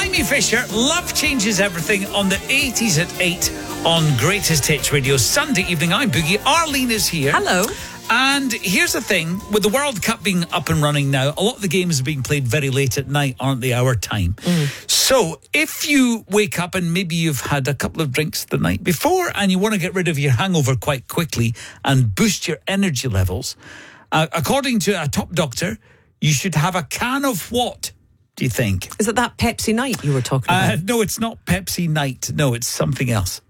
Amy Fisher, Love Changes Everything on the 80s at 8 on Greatest Hits Radio. Sunday evening, I'm Boogie. Arlene is here. Hello. And here's the thing, with the World Cup being up and running now, a lot of the games are being played very late at night, aren't they, our time? So if you wake up and maybe you've had a couple of drinks the night before and you want to get rid of your hangover quite quickly and boost your energy levels, according to a top doctor, you should have a can of what, do you think? Is it that Pepsi Night you were talking about? No, it's not Pepsi Night. No, it's something else.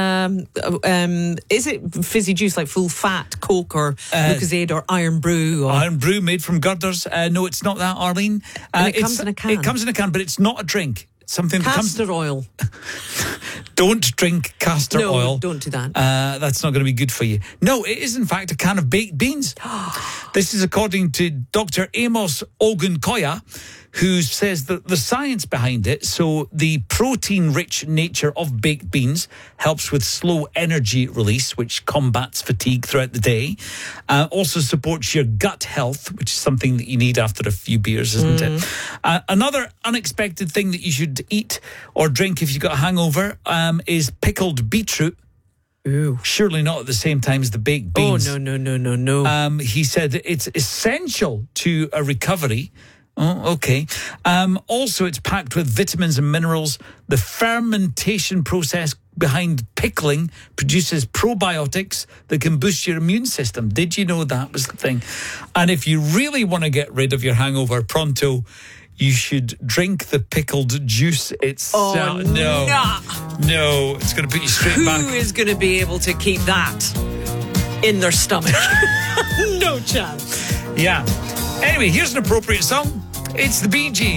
Is it fizzy juice like full fat Coke or Lucozade or Iron Brew? Or... Iron Brew made from girders. No, it's not that, Arlene. And it comes in a can. It comes in a can, but it's not a drink. Something Castor oil. Don't drink castor oil. No, don't do that. That's not going to be good for you. No, it is in fact a can of baked beans. This is according to Dr. Amos Ogunkoya, who says that the science behind it, so the protein-rich nature of baked beans helps with slow energy release, which combats fatigue throughout the day. Also supports your gut health, which is something that you need after a few beers, isn't it? Another unexpected thing that you should eat or drink if you've got a hangover is pickled beetroot. Ooh. Surely not at the same time as the baked beans. Oh, no. He said that it's essential to a recovery. Oh, okay. Also, it's packed with vitamins and minerals. The fermentation process behind pickling produces probiotics that can boost your immune system. Did you know that was the thing? And if you really want to get rid of your hangover pronto, you should drink the pickled juice itself. No, it's going to put you straight back. Who is going to be able to keep that in their stomach? No chance. Yeah. Anyway, here's an appropriate song. It's the Bee Gees.